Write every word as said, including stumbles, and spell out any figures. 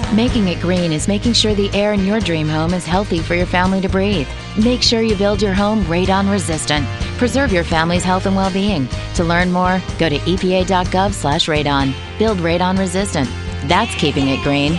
Making it green is making sure the air in your dream home is healthy for your family to breathe. Make sure you build your home radon resistant. Preserve your family's health and well-being. To learn more, go to E P A dot gov slash radon. Build radon resistant. That's keeping it green.